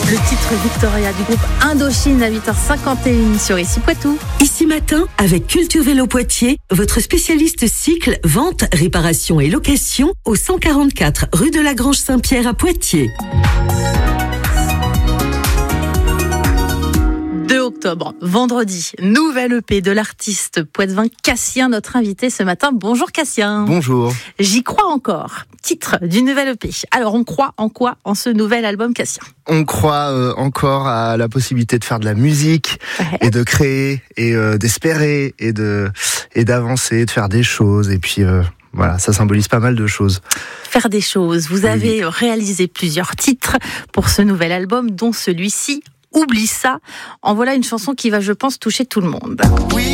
Le titre Victoria du groupe Indochine à 8h51 sur Ici Poitou. Ici Matin, avec Culture Vélo Poitiers, votre spécialiste cycle, vente, réparation et location au 144 rue de la Grange Saint-Pierre à Poitiers. 2 octobre, vendredi, nouvelle EP de l'artiste poitevin Cassien, notre invité ce matin. Bonjour Cassien. Bonjour. J'y crois encore. Titre d'une nouvelle EP. Alors on croit en quoi en ce nouvel album Cassien? On croit encore à la possibilité de faire de la musique et de créer et d'espérer et d'avancer, de faire des choses et puis voilà, ça symbolise pas mal de choses. Faire des choses. Vous avez réalisé plusieurs titres pour ce nouvel album, dont celui-ci, Oublie ça. En voilà une chanson qui va, je pense, toucher tout le monde. Oui.